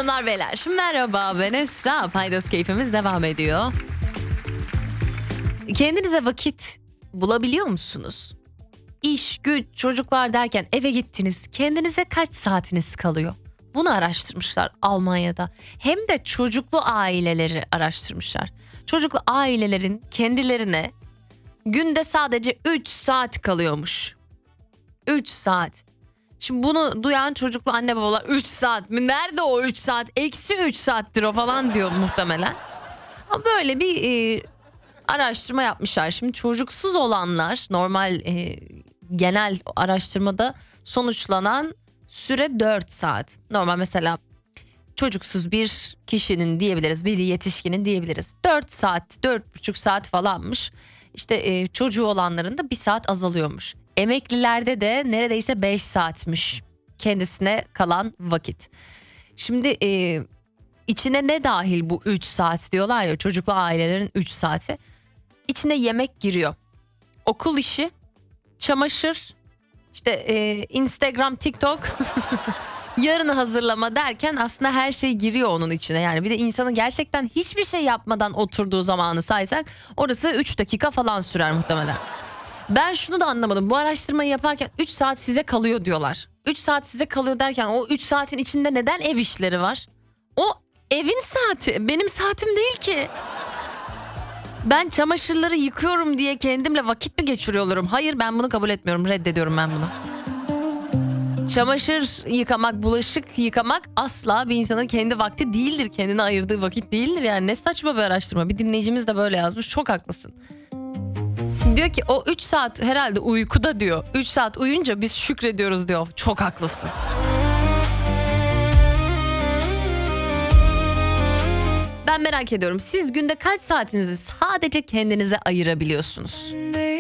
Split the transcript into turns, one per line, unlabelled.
Hanımlar beyler, merhaba, ben Esra. Paydos keyfimiz devam ediyor. Kendinize vakit bulabiliyor musunuz? İş, güç, çocuklar derken eve gittiniz. Kendinize kaç saatiniz kalıyor? Bunu araştırmışlar Almanya'da. Hem de çocuklu aileleri araştırmışlar. Çocuklu ailelerin kendilerine günde sadece 3 saat kalıyormuş. 3 saat. Şimdi bunu duyan çocuklu anne babalar 3 saat mi? Nerede o 3 saat? Eksi 3 saattir o falan diyor muhtemelen. Ama böyle bir araştırma yapmışlar. Şimdi çocuksuz olanlar normal genel araştırmada sonuçlanan süre 4 saat. Normal mesela çocuksuz bir kişinin diyebiliriz, bir yetişkinin diyebiliriz. 4 saat, 4,5 saat falanmış. İşte çocuğu olanların da 1 saat azalıyormuş. Emeklilerde de neredeyse 5 saatmiş kendisine kalan vakit. Şimdi içine ne dahil bu 3 saat diyorlar ya, çocuklu ailelerin 3 saati. İçine yemek giriyor. Okul işi, çamaşır, işte Instagram, TikTok, yarını hazırlama derken aslında her şey giriyor onun içine. Yani bir de insanın gerçekten hiçbir şey yapmadan oturduğu zamanı saysak orası 3 dakika falan sürer muhtemelen. Ben şunu da anlamadım. Bu araştırmayı yaparken 3 saat size kalıyor diyorlar. 3 saat size kalıyor derken o 3 saatin içinde neden ev işleri var? O evin saati, benim saatim değil ki. Ben çamaşırları yıkıyorum diye kendimle vakit mi geçiriyor olurum? Hayır, ben bunu kabul etmiyorum. Reddediyorum ben bunu. Çamaşır yıkamak, bulaşık yıkamak asla bir insanın kendi vakti değildir. Kendine ayırdığı vakit değildir yani. Ne saçma bir araştırma. Bir dinleyicimiz de böyle yazmış. Çok haklısın. Diyor ki o 3 saat herhalde uykuda diyor. 3 saat uyuyunca biz şükrediyoruz diyor. Çok haklısın. Ben merak ediyorum. Siz günde kaç saatinizi sadece kendinize ayırabiliyorsunuz?